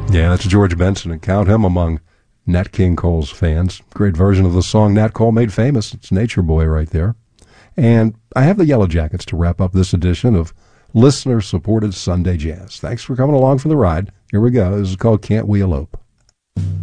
Yeah, that's George Benson, and count him among Nat King Cole's fans. Great version of the song Nat Cole made famous. It's Nature Boy right there. And I have the Yellow Jackets to wrap up this edition of listener-supported Sunday Jazz. Thanks for coming along for the ride. Here we go. This is called Can't We Elope?